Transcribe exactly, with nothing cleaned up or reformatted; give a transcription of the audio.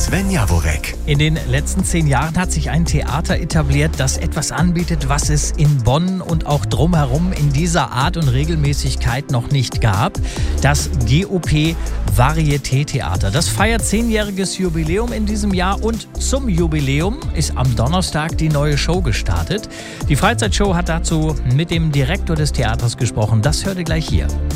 Sven Javonek. In den letzten zehn Jahren hat sich ein Theater etabliert, das etwas anbietet, was es in Bonn und auch drumherum in dieser Art und Regelmäßigkeit noch nicht gab. Das G O P Varieté Theater. Das feiert zehnjähriges Jubiläum in diesem Jahr und zum Jubiläum ist am Donnerstag die neue Show gestartet. Die Freizeitshow hat dazu mit dem Direktor des Theaters gesprochen. Das hört ihr gleich hier.